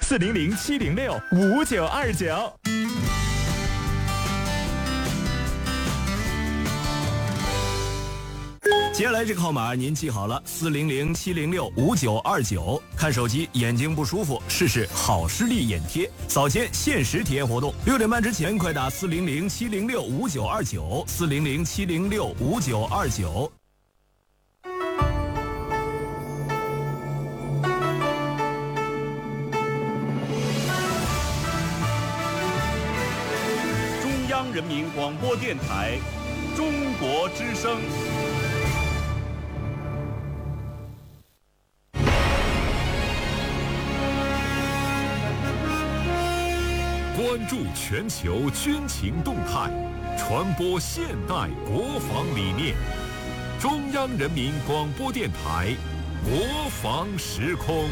400-706-5929。接下来这个号码您记好了，400-706-5929。看手机眼睛不舒服，试试好视力眼贴，早间限时体验活动，6点半之前快打400-706-5929，400-706-5929。 中央人民广播电台，中国之声。 关注全球军情动态，传播现代国防理念。中央人民广播电台，国防时空。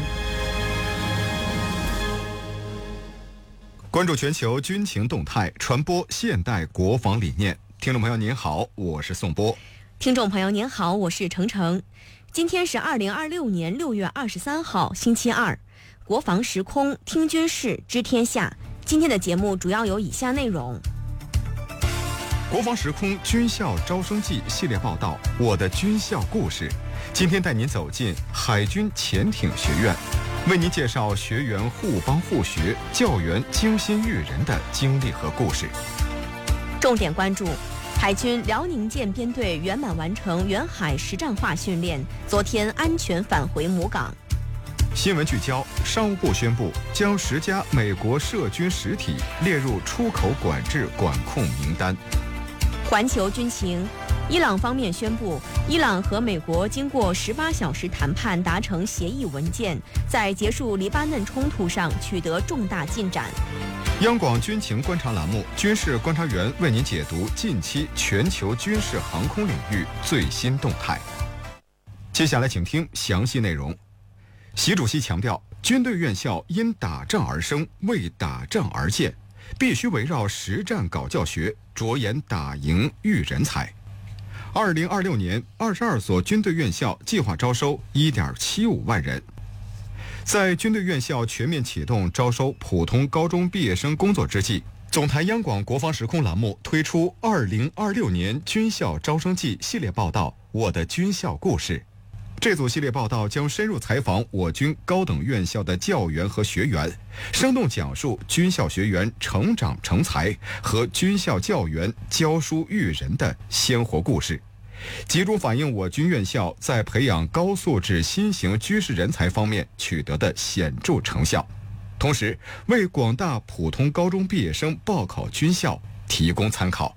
关注全球军情动态，传播现代国防理念。听众朋友您好，我是宋波。 听众朋友您好，我是程程。今天是2026年6月23号，星期二。国防时空，听军事，知天下。今天的节目主要有以下内容： 国防时空军校招生季系列报道《我的军校故事》，今天带您走进海军潜艇学院，为您介绍学员互帮互学、教员精心育人的经历和故事。 重点关注海军辽宁舰编队圆满完成远海实战化训练，昨天安全返回母港。 新闻聚焦：商务部宣布将10家美国涉军实体列入出口管制管控名单。 环球军情：伊朗方面宣布，伊朗和美国经过18小时谈判达成协议文件，在结束黎巴嫩冲突上取得重大进展。 央广军情观察栏目，军事观察员为您解读近期全球军事航空领域最新动态。接下来请听详细内容。习主席强调，军队院校因打仗而生，为打仗而建，必须围绕实战搞教学，着眼打赢育人才。2026年，22所军队院校计划招收1.75万人。在军队院校全面启动招收普通高中毕业生工作之际，总台央广国防时空栏目推出2026年军校招生季系列报道《我的军校故事》。这组系列报道将深入采访我军高等院校的教员和学员，生动讲述军校学员成长成才和军校教员教书育人的鲜活故事，集中反映我军院校在培养高素质新型军事人才方面取得的显著成效，同时为广大普通高中毕业生报考军校提供参考。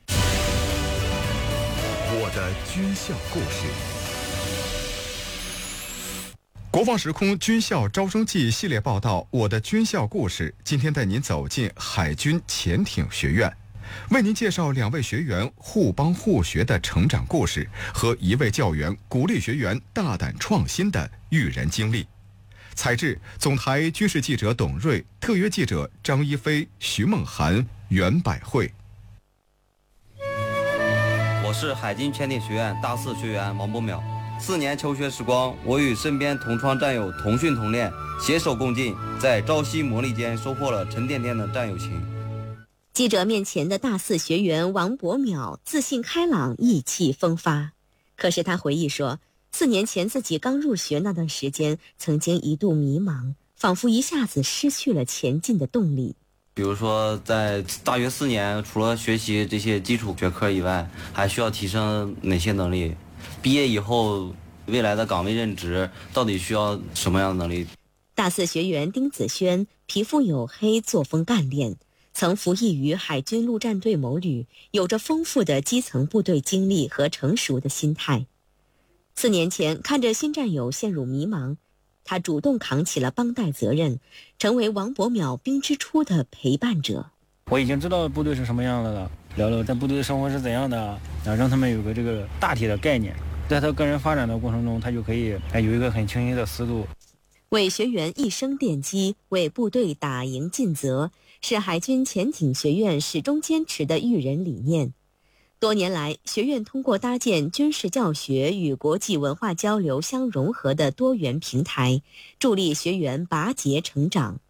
我的军校故事。 国防时空军校招生季系列报道《我的军校故事》，今天带您走进海军潜艇学院，为您介绍2位学员互帮互学的成长故事和1位教员鼓励学员大胆创新的育人经历。采制：总台军事记者董瑞，特约记者张一飞、徐梦涵、袁百惠。 我是海军潜艇学院大4学员王博淼。4年求学时光，我与身边同窗战友同训同练，携手共进，在朝夕磨砺间收获了沉甸甸的战友情。 记者面前的大4学员王博淼自信开朗，意气风发。可是他回忆说，4年前自己刚入学那段时间，曾经一度迷茫，仿佛一下子失去了前进的动力。 比如说在大学4年，除了学习这些基础学科以外，还需要提升哪些能力？毕业以后未来的岗位任职到底需要什么样的能力？ 大4学员丁子轩皮肤黝黑，作风干练，曾服役于海军陆战队某旅，有着丰富的基层部队经历和成熟的心态。4年前看着新战友陷入迷茫，他主动扛起了帮带责任，成为王博淼兵之初的陪伴者。 我已经知道部队是什么样的了，聊聊在部队的生活是怎样的，然后让他们有个这个大体的概念，在他个人发展的过程中，他就可以有一个很清晰的思路。 为学员一生奠基，为部队打赢尽责，是海军潜艇学院始终坚持的育人理念。多年来，学院通过搭建军事教学与国际文化交流相融合的多元平台，助力学员拔节成长。